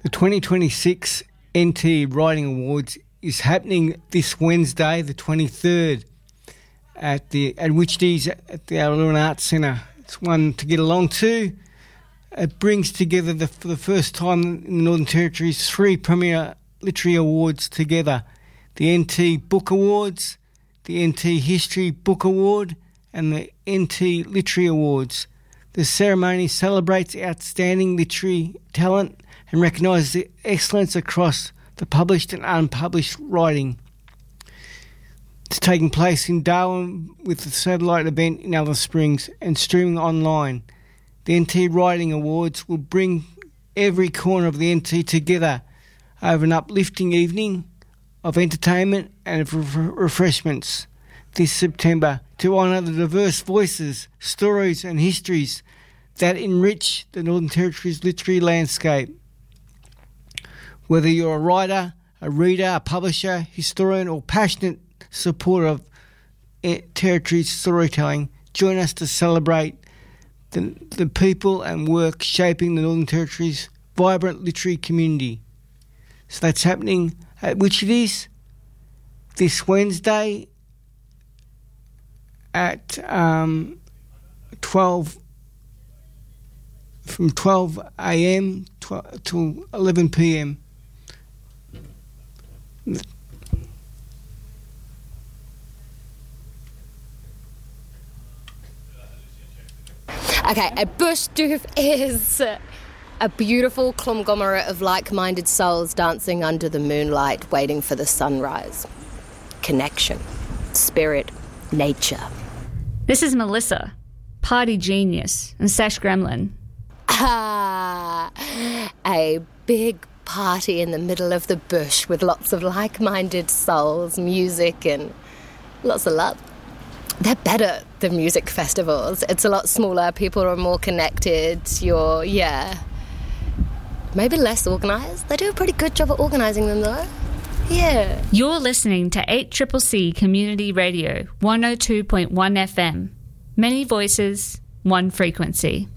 The 2026 NT Writing Awards is happening this Wednesday, the 23rd, at Witchd's at the Outer Arts Centre. It's one to get along to. It brings together, for the first time in the Northern Territory, 3 premier literary awards together. The NT Book Awards, the NT History Book Award, and the NT Literary Awards. The ceremony celebrates outstanding literary talent and recognises the excellence across the published and unpublished writing. It's taking place in Darwin with the satellite event in Alice Springs and streaming online. The NT Writing Awards will bring every corner of the NT together over an uplifting evening of entertainment and of refreshments this September to honour the diverse voices, stories and histories that enrich the Northern Territory's literary landscape. Whether you're a writer, a reader, a publisher, historian or passionate supporter of Territory's storytelling, join us to celebrate the people and work shaping the Northern Territory's vibrant literary community. So that's happening at Witchd's this Wednesday at 12 from 12 a.m. till 11 p.m. Okay, a bush doof is a beautiful conglomerate of like-minded souls dancing under the moonlight, waiting for the sunrise. Connection, spirit, nature. This is Melissa, party genius, and Sash Gremlin. A big party in the middle of the bush with lots of like-minded souls, music, and lots of love. They're better than music festivals. It's a lot smaller, people are more connected, maybe less organised. They do a pretty good job at organising them though. Yeah. You're listening to 8CCC Community Radio, 102.1 FM. Many voices, one frequency.